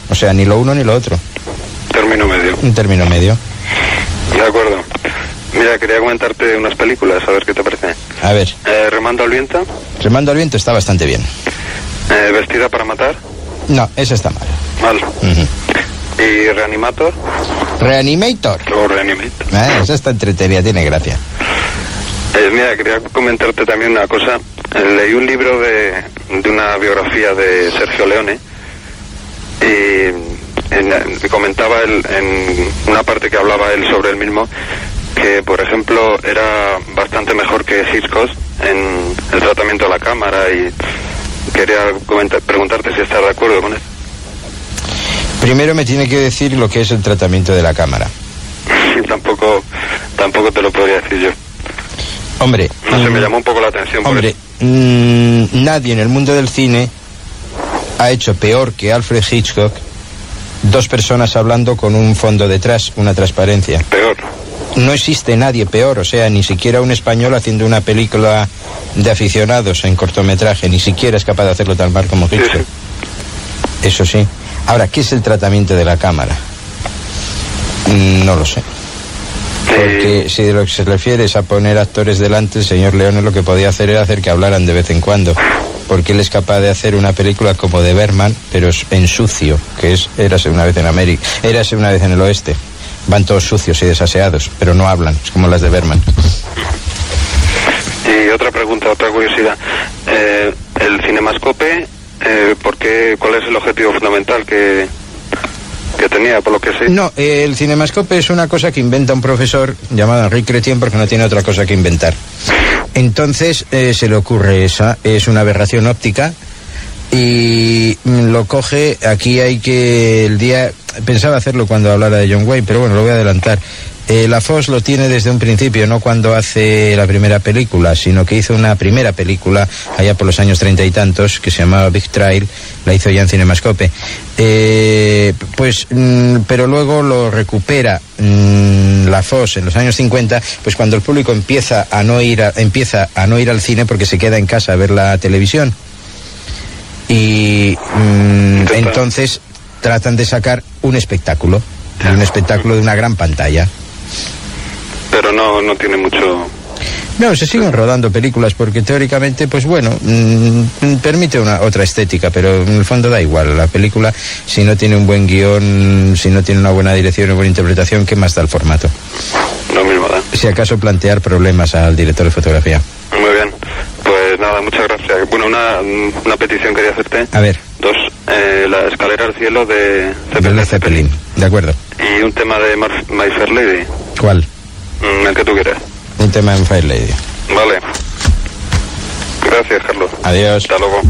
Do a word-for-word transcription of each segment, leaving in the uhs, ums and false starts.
O sea, ni lo uno ni lo otro. Término medio. Un término medio. De acuerdo. Mira, quería comentarte unas películas, a ver qué te parece. A ver. Eh, Remando al viento. Remando al viento está bastante bien. Eh, Vestida para matar. No, esa está mal. Mal. Uh-huh. Y Reanimator. Reanimator. O Reanimator. Ah, esa está entretenida, tiene gracia. Eh, mira, quería comentarte también una cosa. Eh, leí un libro de, de una biografía de Sergio Leone y en, en, comentaba él, en una parte que hablaba él sobre él mismo, que por ejemplo era bastante mejor que Hitchcock en el tratamiento de la cámara, y quería comentar, preguntarte si estás de acuerdo con eso. Primero me tiene que decir lo que es el tratamiento de la cámara. tampoco tampoco te lo podría decir yo. Hombre, no sé, me llamó un poco la atención. Hombre, mmm, nadie en el mundo del cine ha hecho peor que Alfred Hitchcock dos personas hablando con un fondo detrás, una transparencia. Peor. No existe nadie peor, o sea, ni siquiera un español haciendo una película de aficionados en cortometraje, ni siquiera es capaz de hacerlo tan mal como Hitchcock. Sí, sí. Eso sí. Ahora, ¿qué es el tratamiento de la cámara? Mm, no lo sé. Porque si de lo que se refiere es a poner actores delante, el señor Leone lo que podía hacer era hacer que hablaran de vez en cuando. Porque él es capaz de hacer una película como de Berman, pero en sucio, que es Érase una vez en América, Érase una vez en el oeste. Van todos sucios y desaseados, pero no hablan, es como las de Berman. Y otra pregunta, otra curiosidad. Eh, el Cinemascope, eh, ¿por qué, ¿cuál es el objetivo fundamental que, que tenía, por lo que sé? No, eh, el Cinemascope es una cosa que inventa un profesor llamado Enrique Cretien porque no tiene otra cosa que inventar. Entonces eh, se le ocurre esa, es una aberración óptica y lo coge. Aquí hay que el día pensaba hacerlo cuando hablara de John Wayne, pero bueno, lo voy a adelantar. Eh, la Fox lo tiene desde un principio, no cuando hace la primera película, sino que hizo una primera película allá por los años treinta y tantos que se llamaba Big Trail, la hizo ya en Cinemascope. Eh, pues, mm, pero luego lo recupera mm, la Fox en los años cincuenta, pues cuando el público empieza a no ir a, empieza a no ir al cine porque se queda en casa a ver la televisión. Y mm, entonces tratan de sacar un espectáculo, un espectáculo de una gran pantalla. Pero no, no tiene mucho... No, se siguen rodando películas porque teóricamente, pues bueno, mmm, permite una otra estética, pero en el fondo da igual. La película, si no tiene un buen guión, si no tiene una buena dirección, una buena interpretación, ¿qué más da el formato? Lo mismo da. Si acaso plantear problemas al director de fotografía. Muy bien. Pues nada, muchas gracias. Bueno, una, una petición quería hacerte. A ver. Dos, eh, la escalera al cielo de Zeppelin. Zeppelin. De acuerdo. Y un tema de Mar My Fair Lady. ¿Cuál? Mm, el que tú quieras. Un tema de My Fair Lady. Vale. Gracias, Carlos. Adiós. Hasta luego.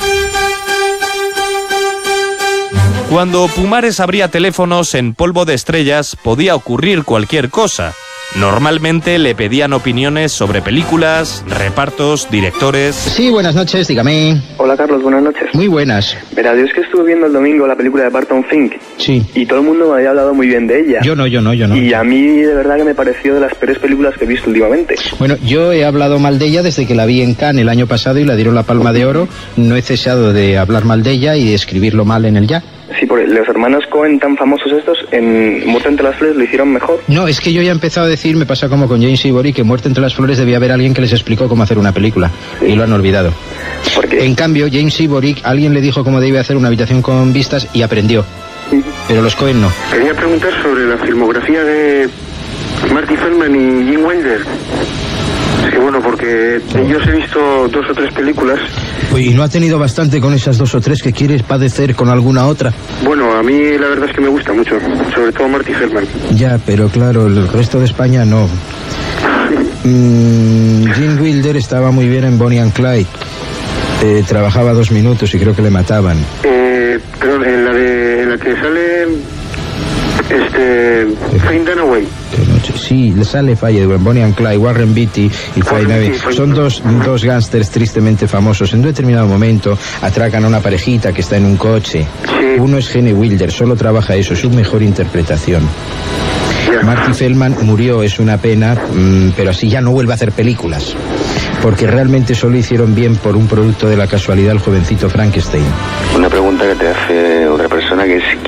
Cuando Pumares abría teléfonos en polvo de estrellas, podía ocurrir cualquier cosa. Normalmente le pedían opiniones sobre películas, repartos, directores... Sí, buenas noches, dígame. Hola, Carlos, buenas noches. Muy buenas. Verá, yo es que estuve viendo el domingo la película de Barton Fink. Sí. Y todo el mundo me había hablado muy bien de ella. Yo no, yo no, yo no. Y a mí de verdad que me pareció de las peores películas que he visto últimamente. Bueno, yo he hablado mal de ella desde que la vi en Cannes el año pasado y la dieron la Palma de Oro. No he cesado de hablar mal de ella y de escribirlo mal en el ya. Sí, porque los hermanos Coen tan famosos estos, en Muerte entre las Flores lo hicieron mejor. No, es que yo ya he empezado a decir, me pasa como con James Ivory, que Muerte entre las Flores debía haber alguien que les explicó cómo hacer una película. Sí. Y lo han olvidado. ¿Por qué? En cambio, James Ivory, alguien le dijo cómo debía hacer una habitación con vistas y aprendió. Sí. Pero los Coen no. Quería preguntar sobre la filmografía de Marty Feldman y Gene Wilder. Sí, bueno, porque yo he visto dos o tres películas. ¿Y no ha tenido bastante con esas dos o tres que quieres padecer con alguna otra? Bueno, a mí la verdad es que me gusta mucho, sobre todo Marty Feldman. Ya, pero claro, el resto de España no. mm, Gene Wilder estaba muy bien en Bonnie and Clyde. Eh, trabajaba dos minutos y creo que le mataban. Eh, perdón, en la, de, en la que sale... Este... Faye Dunaway. Sí, le sale Faye, Bonnie and Clyde, Warren Beatty y Faye Dunaway. Son dos, dos gángsters tristemente famosos. En un determinado momento atracan a una parejita que está en un coche. Sí. Uno es Gene Wilder, solo trabaja eso, es su mejor interpretación. Yeah. Marty Feldman murió, es una pena, mmm, pero así ya no vuelve a hacer películas. Porque realmente solo hicieron bien por un producto de la casualidad el jovencito Frankenstein. Una pregunta que te hace otra persona que es...